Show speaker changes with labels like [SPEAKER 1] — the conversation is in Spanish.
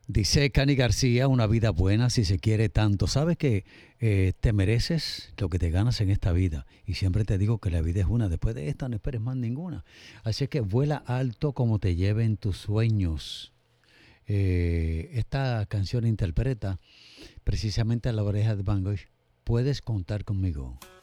[SPEAKER 1] Dice Cani García, una vida buena si se quiere tanto. Sabes que te mereces lo que te ganas en esta vida. Y siempre te digo que la vida es una. Después de esta no esperes más ninguna. Así que vuela alto como te lleven tus sueños. Esta canción interpreta precisamente a la oreja de Van Gogh. Puedes contar conmigo.